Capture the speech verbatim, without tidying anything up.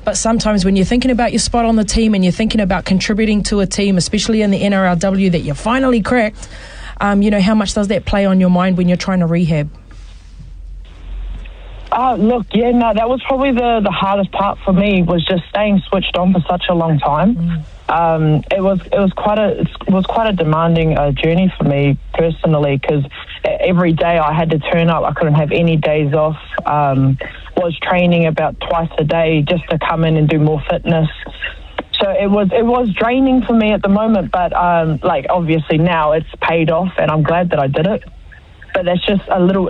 But sometimes when you're thinking about your spot on the team and you're thinking about contributing to a team, especially in the N R L W that you finally cracked, um, you know, how much does that play on your mind when you're trying to rehab? Oh, look, yeah, no, that was probably the, the hardest part for me, was just staying switched on for such a long time. Mm. Um, it was it was quite a it was quite a demanding uh, journey for me personally, because every day I had to turn up. I couldn't have any days off. Um, was training about twice a day just to come in and do more fitness. So it was it was draining for me at the moment, but um, like obviously now it's paid off, and I'm glad that I did it. But that's just a little